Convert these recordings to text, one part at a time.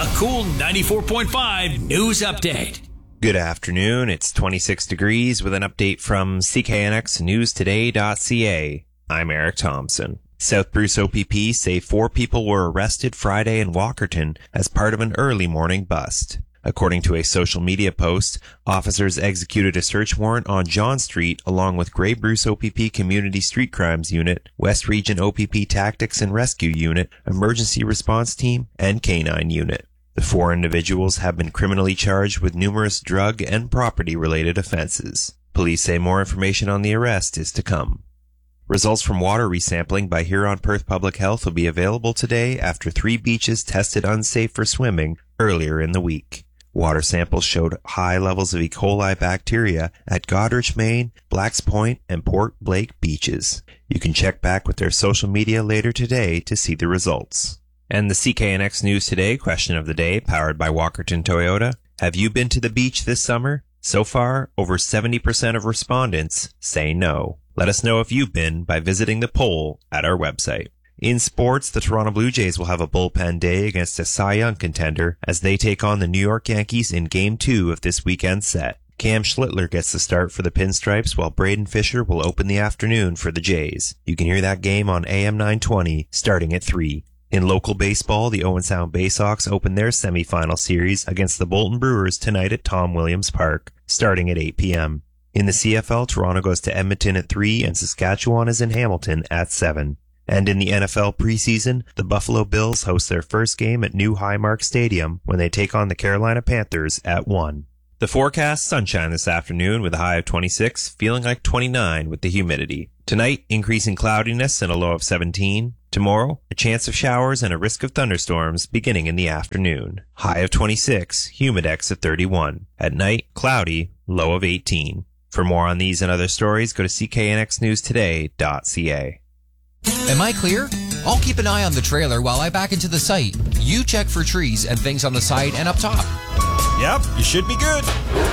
A Cool 94.5 news update. Good afternoon. It's 26 degrees with an update from CKNXNewsToday.ca. I'm Eric Thompson. South Bruce OPP say 4 people were arrested Friday in Walkerton as part of an early morning bust. According to a social media post, officers executed a search warrant on John Street along with Grey Bruce OPP Community Street Crimes Unit, West Region OPP Tactics and Rescue Unit, Emergency Response Team, and K-9 Unit. The 4 individuals have been criminally charged with numerous drug and property-related offenses. Police say more information on the arrest is to come. Results from water resampling by Huron-Perth Public Health will be available today after 3 beaches tested unsafe for swimming earlier in the week. Water samples showed high levels of E. coli bacteria at Goderich, Maine, Blacks Point, and Port Blake beaches. You can check back with their social media later today to see the results. And the CKNX News Today question of the day, powered by Walkerton Toyota. Have you been to the beach this summer? So far, over 70% of respondents say no. Let us know if you've been by visiting the poll at our website. In sports, the Toronto Blue Jays will have a bullpen day against a Cy Young contender as they take on the New York Yankees in Game 2 of this weekend's set. Cam Schlittler gets the start for the Pinstripes while Braden Fisher will open the afternoon for the Jays. You can hear that game on AM 920 starting at 3. In local baseball, the Owen Sound Baysox open their semifinal series against the Bolton Brewers tonight at Tom Williams Park, starting at 8 p.m. In the CFL, Toronto goes to Edmonton at 3 and Saskatchewan is in Hamilton at 7. And in the NFL preseason, the Buffalo Bills host their first game at New Highmark Stadium when they take on the Carolina Panthers at 1. The forecast, sunshine this afternoon with a high of 26, feeling like 29 with the humidity. Tonight, increasing cloudiness and a low of 17. Tomorrow, a chance of showers and a risk of thunderstorms beginning in the afternoon. High of 26, humidex at 31. At night, cloudy, low of 18. For more on these and other stories, go to cknxnewstoday.ca. Am I clear? I'll keep an eye on the trailer while I back into the site. You check for trees and things on the side and up top. Yep, you should be good.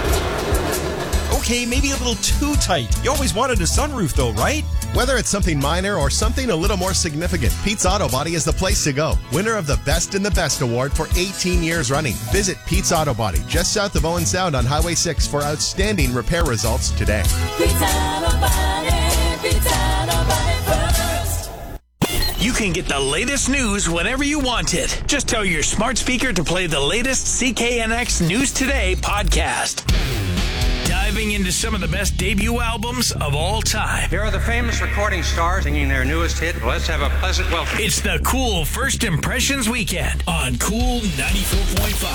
Okay, maybe a little too tight. You always wanted a sunroof though, right? Whether it's something minor or something a little more significant, Pete's Auto Body is the place to go. Winner of the Best in the Best award for 18 years running. Visit Pete's Auto Body just south of Owen Sound on Highway 6 for outstanding repair results today. Pete's Auto Body, Pete's Auto Body first. You can get the latest news whenever you want it. Just tell your smart speaker to play the latest CKNX News Today podcast. Diving into some of the best debut albums of all time. Here are the famous recording stars singing their newest hit. Let's have a pleasant welcome. It's the Cool First Impressions Weekend on Cool 94.5.